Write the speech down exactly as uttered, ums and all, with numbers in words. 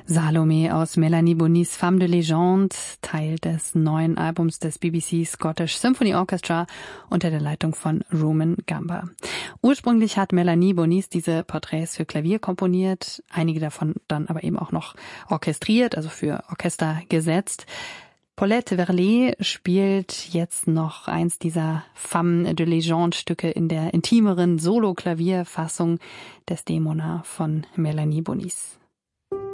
Salome aus Melanie Bonis Femme de Légende, Teil des neuen Albums des B B C Scottish Symphony Orchestra unter der Leitung von Roman Gamba. Ursprünglich hat Melanie Bonis diese Porträts für Klavier komponiert, einige davon dann aber eben auch noch orchestriert, also für Orchester gesetzt. Paulette Verlet spielt jetzt noch eins dieser Femme de Légende Stücke in der intimeren Solo-Klavierfassung des Desdemona von Melanie Bonis.